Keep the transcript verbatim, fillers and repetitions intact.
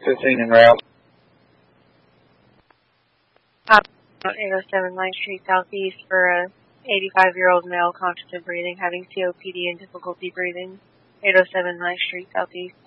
fifteen en route. Top eight oh seven Ninth Street Southeast for a eighty-five-year-old male conscious of breathing, having C O P D and difficulty breathing. eight oh seven Ninth Street Southeast.